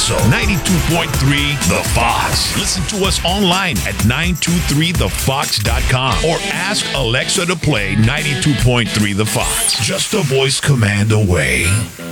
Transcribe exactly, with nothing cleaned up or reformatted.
Paso, ninety-two point three The Fox. Listen to us online at nine two three the fox dot com or ask Alexa to play ninety-two point three The Fox. Just a voice command away.